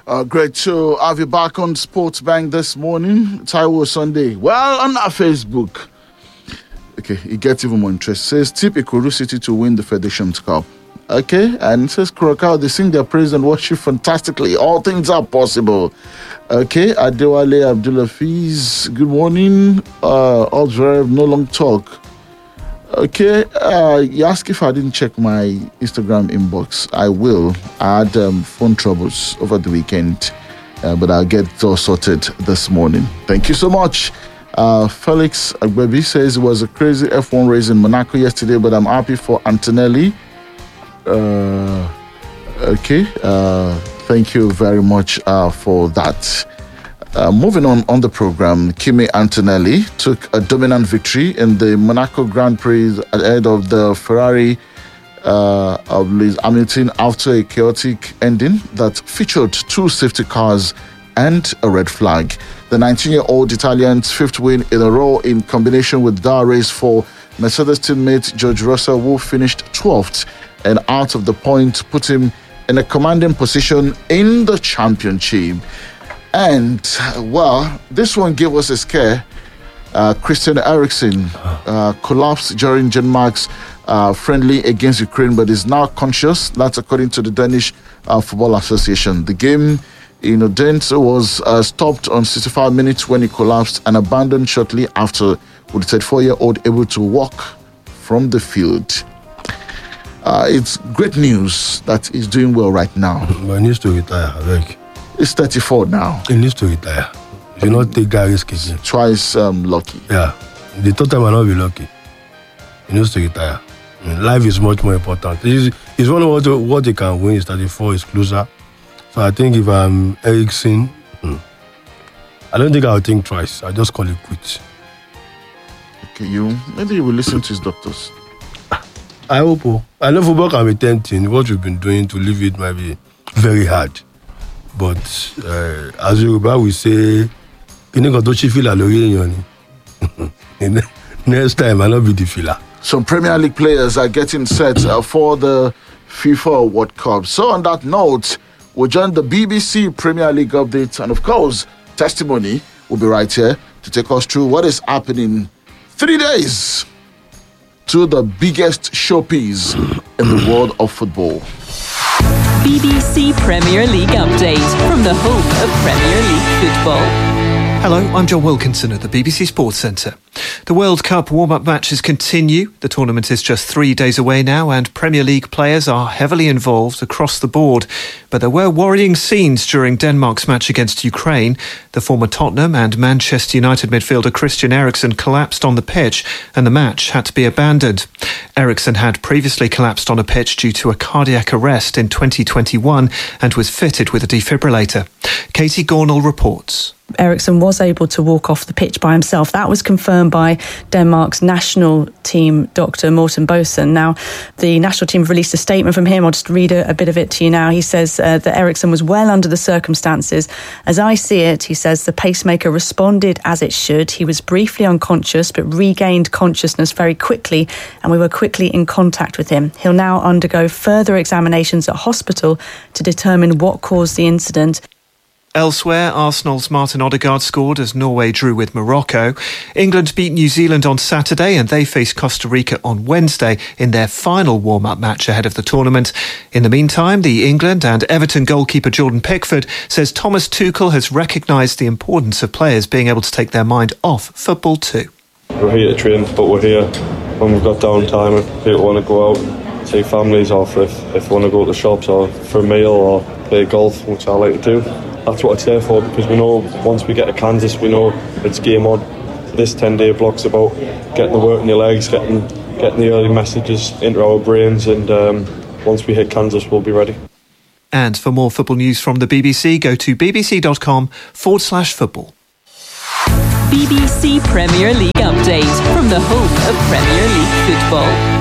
Great to have you back on Sports Bank this morning. Taiwo Sunday. Well, on our Facebook. Okay, it gets even more interesting. It says, tip Ikorodu City to win the Federations Cup. Okay, and it says, Kurokao, they sing their praise and worship fantastically. All things are possible. Okay, Adewale Abdulafiz, good morning. Observe, no long talk. Okay, you ask if I didn't check my Instagram inbox. I will. I had phone troubles over the weekend, but I'll get it all sorted this morning. Thank you so much. Felix Agbebi says it was a crazy F1 race in Monaco yesterday, but I'm happy for Antonelli. Okay, thank you very much for that. Moving on the program, Kimi Antonelli took a dominant victory in the Monaco Grand Prix ahead of the Ferrari of Lewis Hamilton after a chaotic ending that featured 2 safety cars and a red flag. The 19-year-old Italian's 5th win in a row in combination with that race for Mercedes teammate George Russell, who finished 12th and out of the point, put him in a commanding position in the championship. And, well, this one gave us a scare. Christian Eriksen collapsed during Denmark's friendly against Ukraine, but is now conscious. That's according to the Danish Football Association. The game in Odense was stopped on 65 minutes when he collapsed and abandoned shortly after, with the 34-year-old able to walk from the field. It's great news that he's doing well right now. But he needs to retire, I think. He's 34 now. He needs to retire. He will not take that risk again. Twice lucky. Yeah. The third time will not be lucky. He needs to retire. I mean, life is much more important. He's one of what he can win is 34, is closer. So I think if I'm Eriksen, I don't think I'll think twice. I'll just call it quits. Okay, maybe you will listen to his doctors. I hope. I know football can be tempting. What we've been doing to leave it might be very hard. But as Yoruba we say, next time I'll not be the filler. Some Premier League players are getting set for the FIFA World Cup. So on that note, we'll join the BBC Premier League updates, and of course, Testimony will be right here to take us through what is happening 3 days to the biggest showpiece in the world of football. BBC Premier League update from the home of Premier League football. Hello, I'm John Wilkinson at the BBC Sports Centre. The World Cup warm-up matches continue. The tournament is just 3 days away now, and Premier League players are heavily involved across the board. But there were worrying scenes during Denmark's match against Ukraine. The former Tottenham and Manchester United midfielder Christian Eriksen collapsed on the pitch, and the match had to be abandoned. Eriksen had previously collapsed on a pitch due to a cardiac arrest in 2021 and was fitted with a defibrillator. Katie Gornall reports. Eriksen was able to walk off the pitch by himself. That was confirmed by Denmark's national team doctor, Morten Boesen. Now, the national team released a statement from him. I'll just read a bit of it to you now. He says that Eriksen was well under the circumstances. As I see it, he says the pacemaker responded as it should. He was briefly unconscious, but regained consciousness very quickly, and we were quickly in contact with him. He'll now undergo further examinations at hospital to determine what caused the incident. Elsewhere, Arsenal's Martin Odegaard scored as Norway drew with Morocco. England beat New Zealand on Saturday and they face Costa Rica on Wednesday in their final warm-up match ahead of the tournament. In the meantime, the England and Everton goalkeeper Jordan Pickford says Thomas Tuchel has recognised the importance of players being able to take their mind off football too. We're here to train, but we're here when we've got downtime and people want to go out, take families off if they want to go to the shops or for a meal or play golf, which I like to do. That's what it's there for, because we know once we get to Kansas, we know it's game on. This 10-day block's about getting the work in your legs, getting the early messages into our brains, and once we hit Kansas, we'll be ready. And for more football news from the BBC, go to bbc.com/football. BBC Premier League update from the home of Premier League football.